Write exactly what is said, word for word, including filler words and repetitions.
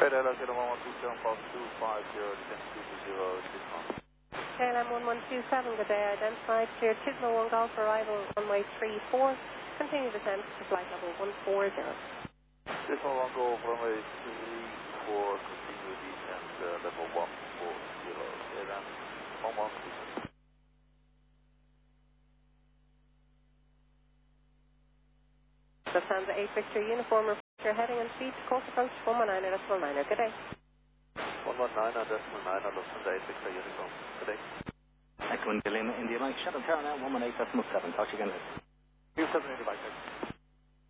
K L M one one two seven, false two five zero, descend two two zero, six one. K L M one one two seven, good day, identified clear two zero one Golf arrival runway three four, continue descent to flight level one four zero. two zero one Golf runway three four, continue descent uh, level one four zero, K L M one one two seven. Lufthansa eight Victor uniform, report your heading and speed to course approach one one nine decimal nine, good day. one one nine decimal nine, Lufthansa eight Victor uniform, good day. Echo India Lima, India Mike, Shuttle Tower now, one one eight decimal seven, talk to you again later. two seven, India Mike.